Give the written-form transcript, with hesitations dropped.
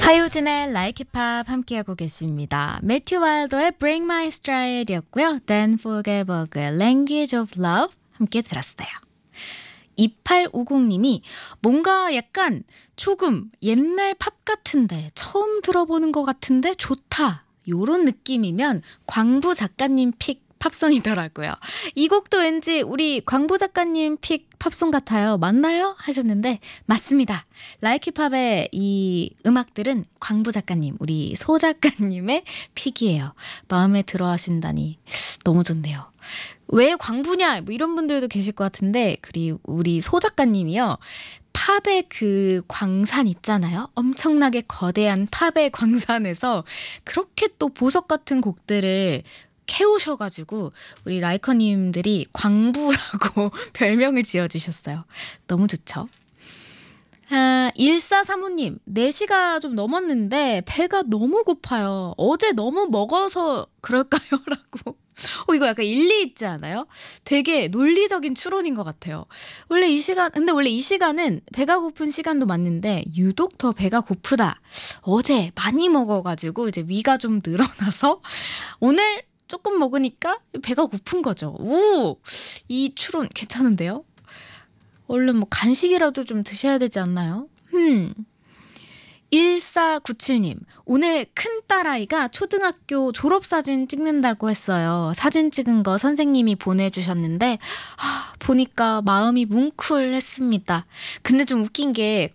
하유진의 Like It Pop 함께하고 계십니다. 매튜 와일더의 Bring My Stride이었고요. Dan Fogelberg의 Language of Love 함께 들었어요. 2850님이 뭔가 약간 조금 옛날 팝 같은데 처음 들어보는 것 같은데 좋다. 요런 느낌이면 광부 작가님 픽 팝송이더라고요. 이 곡도 왠지 우리 광부 작가님 픽 팝송 같아요. 맞나요? 하셨는데 맞습니다. 라이키팝의 이 음악들은 광부 작가님, 우리 소 작가님의 픽이에요. 마음에 들어 하신다니 너무 좋네요. 왜 광부냐? 뭐 이런 분들도 계실 것 같은데 그리고 우리 소 작가님이요. 팝의 그 광산 있잖아요. 엄청나게 거대한 팝의 광산에서 그렇게 또 보석 같은 곡들을 캐오셔가지고 우리 라이커님들이 광부라고 별명을 지어주셨어요. 너무 좋죠? 1435님, 4시가 좀 넘었는데 배가 너무 고파요. 어제 너무 먹어서 그럴까요? 라고. 이거 약간 일리 있지 않아요? 되게 논리적인 추론인 것 같아요. 근데 원래 이 시간은 배가 고픈 시간도 맞는데 유독 더 배가 고프다. 어제 많이 먹어가지고 이제 위가 좀 늘어나서 오늘 조금 먹으니까 배가 고픈 거죠. 오, 이 추론 괜찮은데요? 얼른 뭐 간식이라도 좀 드셔야 되지 않나요? 1497님, 오늘 큰 딸아이가 초등학교 졸업사진 찍는다고 했어요. 사진 찍은 거 선생님이 보내주셨는데 보니까 마음이 뭉클했습니다. 근데 좀 웃긴 게